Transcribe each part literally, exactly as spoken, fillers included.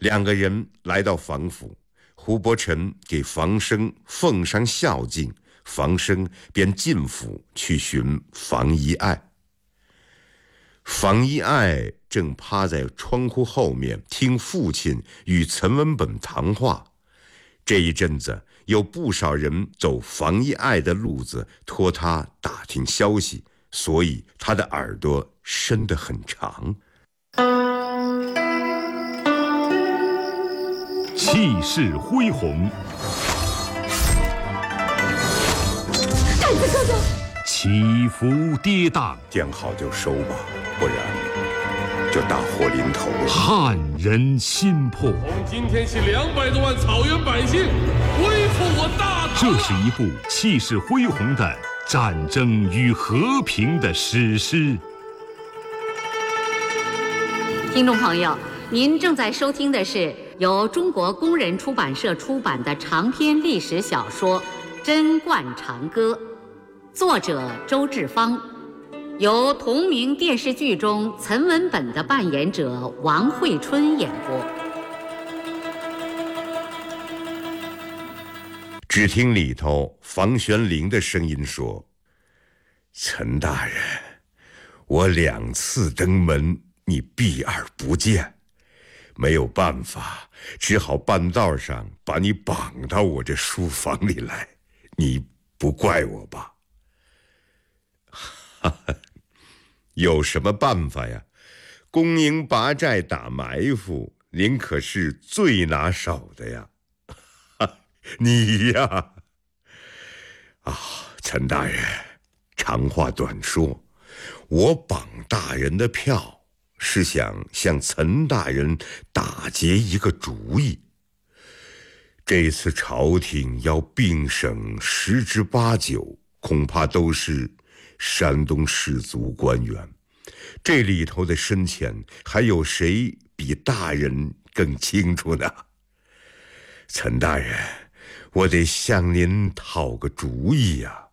两个人来到房府，胡伯臣给房生奉上孝敬，房生便进府去寻房遗爱。房遗爱正趴在窗户后面听父亲与岑文本谈话。这一阵子有不少人走房遗爱的路子，托他打听消息，所以他的耳朵伸得很长。 气势恢宏， 扇子哥哥， 起伏跌宕， 见好就收吧，不然就大祸临头了。 撼人心魄。 从今天起，两百多万草原百姓恢复我大唐。 这是一部气势恢宏的战争与和平的史诗。 听众朋友，您正在收听的是由中国工人出版社出版的长篇历史小说《贞观长歌》，作者周志芳，由同名电视剧中岑文本的扮演者王惠春演播。 只听里头房玄龄的声音说：“岑大人，我两次登门，你避而不见，没有办法，只好半道上把你绑到我这书房里来，你不怪我吧？”哈哈，有什么办法呀？攻营拔寨打埋伏，您可是最拿手的呀。你呀，啊，岑大人，长话短说，我绑大人的票是想向岑大人打结一个主意。这次朝廷要并省十之八九，恐怕都是山东士族官员，这里头的深浅，还有谁比大人更清楚呢？岑大人，我得向您讨个主意呀。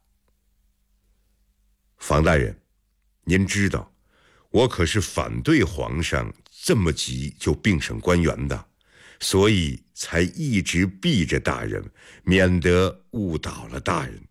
房大人，您知道，我可是反对皇上这么急就并省官员的，所以才一直避着大人，免得误导了大人。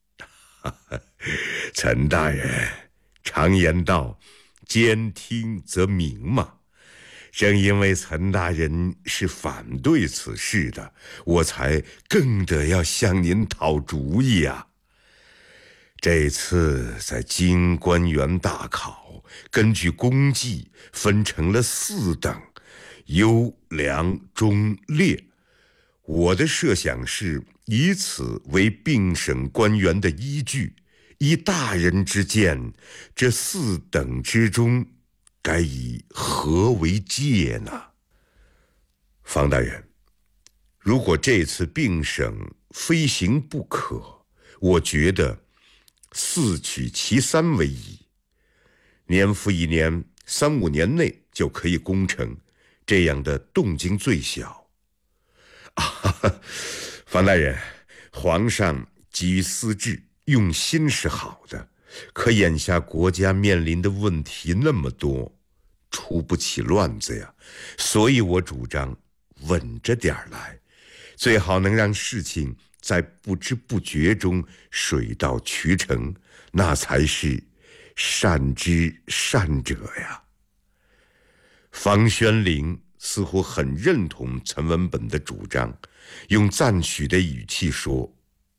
岑大人，常言道，兼听则明嘛。正因为岑大人是反对此事的，我才更得要向您讨主意啊。这次在京官员大考，根据功绩分成了四等，优良忠劣。我的设想是以此为并省官员的依据，依大人之见，这四等之中该以何为界呢？房大人，如果这次并省非行不可，我觉得四取其三为宜，年复一年，三五年内就可以攻城，这样的动静最小。啊，房大人，皇上基于私志，用心是好的，可眼下国家面临的问题那么多，出不起乱子呀，所以我主张稳着点来，最好能让事情在不知不觉中水到渠成，那才是善之善者呀。房玄龄似乎很认同岑文本的主张，用赞许的语气说：“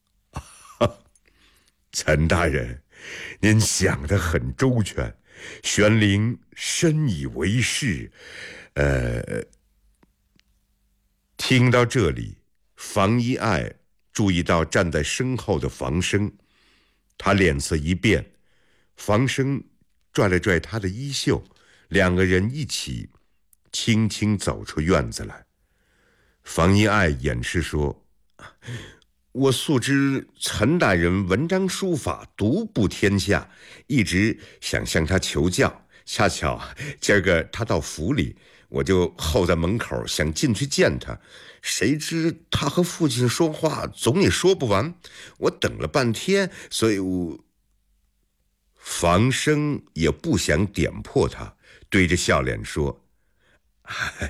岑大人，您想得很周全，玄龄深以为是。”呃，听到这里，房遗爱注意到站在身后的房生，他脸色一变，房生拽了拽他的衣袖，两个人一起轻轻走出院子来。房遗爱掩饰说：“我素知岑大人文章书法独步天下，一直想向他求教，恰巧今儿个他到府里，我就候在门口想进去见他，谁知他和父亲说话总也说不完，我等了半天，所以我……”房生也不想点破他，对着笑脸说：“